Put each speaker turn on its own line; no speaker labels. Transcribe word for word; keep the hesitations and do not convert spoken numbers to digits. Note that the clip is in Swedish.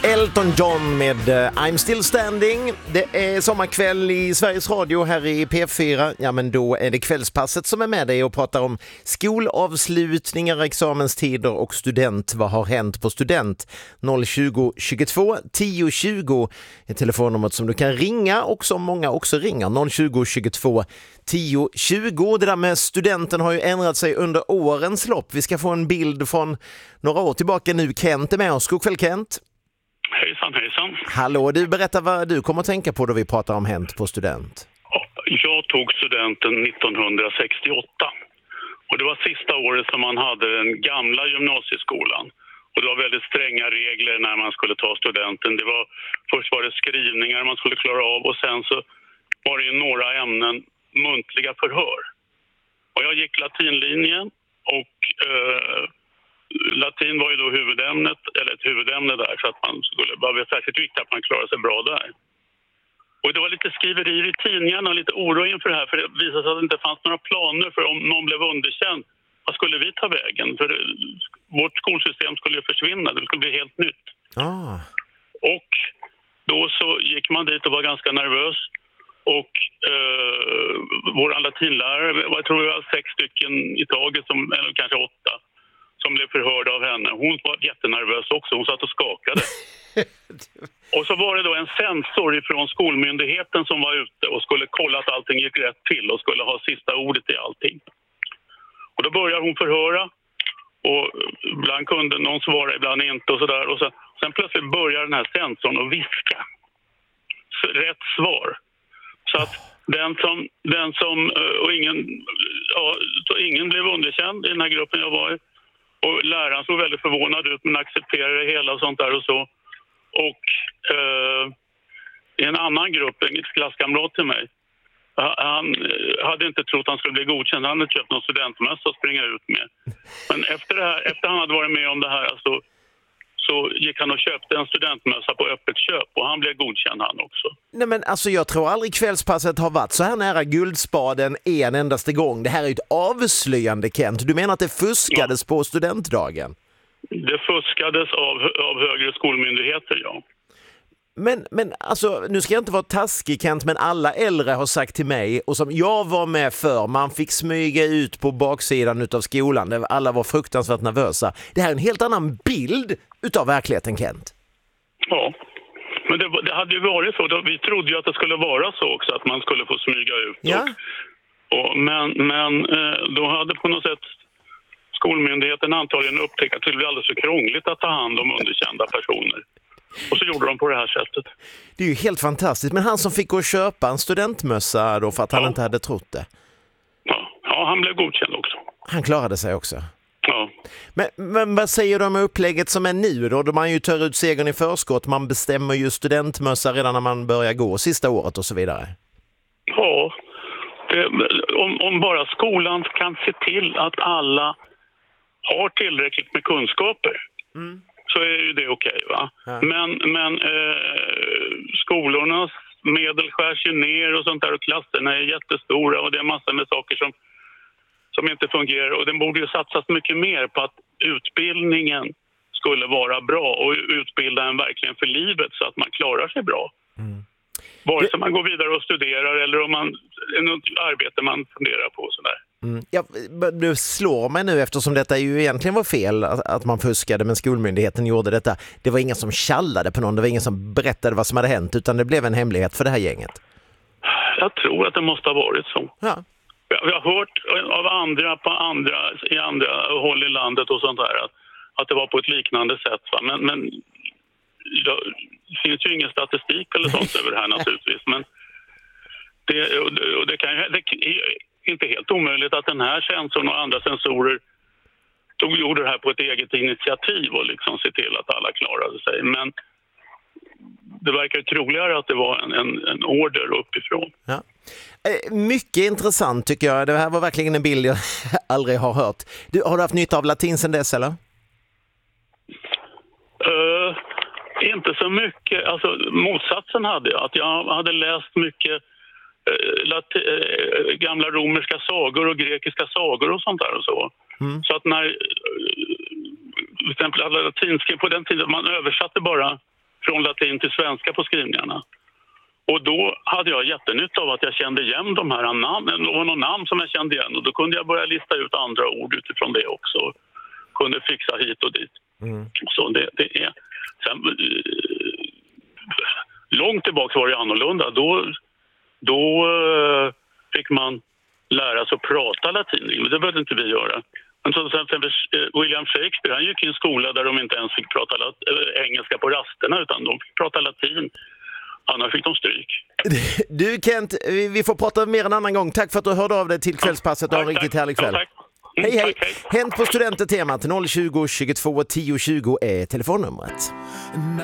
Elton John med uh, I'm Still Standing. Det är sommarkväll i Sveriges Radio här i P fyra. Ja, men då är det kvällspasset som är med dig och pratar om skolavslutningar, examenstider och student. Vad har hänt på student? noll tjugo tjugotvå tio tjugo är telefonnumret som du kan ringa och som många också ringer. noll tjugo tjugotvå tio tjugo. Det där med studenten har ju ändrat sig under årens lopp. Vi ska få en bild från några år tillbaka nu. Kent är med oss. God kväll, Kent.
Hejsan, hejsan.
Hallå, du berättar vad du kommer att tänka på då vi pratar om hänt på student.
Jag tog studenten nittonhundrasextioåtta och det var sista året som man hade den gamla gymnasieskolan. Och det var väldigt stränga regler när man skulle ta studenten. Det var, först var det skrivningar man skulle klara av och sen så var det ju några ämnen muntliga förhör. Och jag gick latinlinjen och... Eh, Latin var ju då huvudämnet, eller ett huvudämne där, så att man skulle vara särskilt viktigt att man klarar sig bra där. Och det var lite skriverier i tidningarna och lite oro inför det här, för det visade sig att det inte fanns några planer för om någon blev underkänd. Vad skulle vi ta vägen? För det, vårt skolsystem skulle ju försvinna, det skulle bli helt nytt.
Ah.
Och då så gick man dit och var ganska nervös. Och eh, vår latinlärare, jag tror det var sex stycken i taget, som, eller kanske åtta, som blev förhörd av henne. Hon var jättenervös också. Hon satt och skakade. Och så var det då en censor ifrån skolmyndigheten som var ute och skulle kolla att allting gick rätt till och skulle ha sista ordet i allting. Och då började hon förhöra. Och ibland kunde någon svara, ibland inte och sådär. Och sen, sen plötsligt började den här sensorn att viska. Så, rätt svar. Så att den som, den som och ingen, ja, så ingen blev underkänd i den här gruppen jag var i. Och läraren såg väldigt förvånad ut men accepterade det hela och sånt där och så. Och eh, i en annan grupp, en klasskamrat till mig, han hade inte trott att han skulle bli godkänd. Han hade köpt någon studentmössa att springa ut med. Men efter, det här, efter han hade varit med om det här alltså, så gick han och köpte en studentmössa på öppet köp och han blev godkänd han också.
Nej, men alltså jag tror aldrig kvällspasset har varit så här nära guldspaden en endaste gång. Det här är ju ett avslöjande, Kent. Du menar att det fuskades ja. på studentdagen?
Det fuskades av, av högre skolmyndigheter, ja.
Men, men alltså, nu ska jag inte vara taskig, Kent, men alla äldre har sagt till mig, och som jag var med för, man fick smyga ut på baksidan utav skolan, där alla var fruktansvärt nervösa. Det här är en helt annan bild utav verkligheten, Kent.
Ja, men det, det hade ju varit så. Vi trodde ju att det skulle vara så också, att man skulle få smyga ut.
Ja.
Och, och, men men då hade på något sätt skolmyndigheten antagligen upptäckt att det blev alldeles för krångligt att ta hand om underkända personer. Och så gjorde de på det här sättet.
Det är ju helt fantastiskt. Men han som fick gå och köpa en studentmössa då för att han
ja.
inte hade trott det.
Ja. ja, han blev godkänd också.
Han klarade sig också.
Ja.
Men, men vad säger du om upplägget som är nu då? Då man ju tar ut segern i förskott. Man bestämmer ju studentmössa redan när man börjar gå sista året och så vidare.
Ja, det, om, om bara skolan kan se till att alla har tillräckligt med kunskaper. Mm. Så är ju det okej, va? Ja. Men, men eh, skolornas medel skärs ju ner och sånt där och klasserna är jättestora och det är massor med saker som, som inte fungerar. Och den borde ju satsas mycket mer på att utbildningen skulle vara bra och utbilda en verkligen för livet så att man klarar sig bra. Mm. Vare sig man går vidare och studerar eller om man är något arbete man funderar på och sådär.
Mm. Ja, du slår mig nu eftersom detta ju egentligen var fel att, att man fuskade men skolmyndigheten gjorde detta. Det var ingen som tjallade på någon, det var ingen som berättade vad som hade hänt utan det blev en hemlighet för det här gänget.
Jag tror att det måste ha varit så.
Ja.
Jag har hört av andra på andra i andra håll i landet och sånt där att, att det var på ett liknande sätt, va? Men, men ja, det finns ju ingen statistik eller sånt över det här naturligtvis, men det, och det, och det kan ju det är inte helt omöjligt att den här sensorn och andra sensorer tog gjorde det här på ett eget initiativ och liksom se till att alla klarade sig, men det verkar troligare att det var en, en, en order uppifrån.
Ja. Mycket intressant tycker jag. Det här var verkligen en bild jag aldrig har hört. Du, har du haft nytta av latin sedan dess, eller?
Uh, inte så mycket. Alltså, motsatsen hade jag. Att jag hade läst mycket uh, lat- uh, gamla romerska sagor och grekiska sagor och sånt där och så. Mm. Så att när uh, till exempel alla latinska på den tiden man översatte bara från latin till svenska på skrivningarna. Och då hade jag jättenytta av att jag kände igen de här namnen. Det var någon namn som jag kände igen och då kunde jag börja lista ut andra ord utifrån det också. Kunde fixa hit och dit. Mm. Så det, det är... Sen, långt tillbaka var det annorlunda. Då, då fick man lära sig att prata latin. Men det behövde inte vi göra. Men så, sen, William Shakespeare, han gick i en skola där de inte ens fick prata lat, äh, engelska på rasterna utan de fick prata latin. Annars fick de stryk.
Du Kent, vi får prata mer en annan gång. Tack för att du hörde av dig till Kvällspasset och ha en riktigt härlig kväll.
Ja, mm,
hej hej!
Tack, hej.
Hänt på studentetemat noll tjugo, tjugotvå, tio tjugo är telefonnumret.